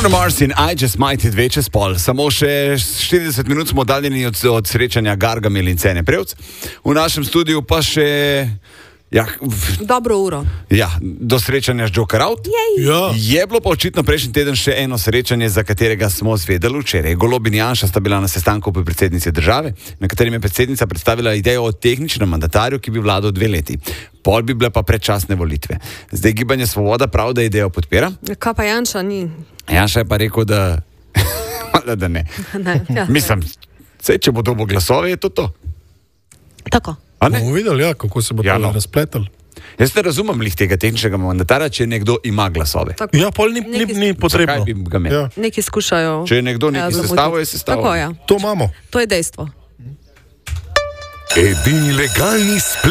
Bruno Mars in I Just Might It veče spol. Samo še 40 minut smo oddaljeni od srečanja Gargamel in Cene Prevc. V našem studiu pa še... dobro uro. Ja, do srečanja z Joker Out. Ja. Je bilo pa očitno prejšnji teden še eno srečanje, za katerega smo zvedeli včeraj. Golob in Janša sta bila na sestanku pri predsednici države, na katerem je predsednica predstavila idejo o tehničnem mandatarju, ki bi vladal 2 leti. Pol bi bile pa predčasne volitve. Zdaj Gibanje Svoboda prav, da idejo podpira. Kaj pa Janša ni? Janša je pa rekel, da ne. Ja. Mislim, če bo dobil glasove, je to. Tako. Bomo videli, kako se bo to razpletalo. Jaz ne razumem lih tega tehničnega mandatara, če nekdo ima glasove. Tako. Ja, pol ni potrebno. Zakaj bi ga imel? Ja. Neki skušajo. Če je nekdo neki sestavo, je sestavo. Tako, ja. To imamo. To je dejstvo. Edini legalni splet.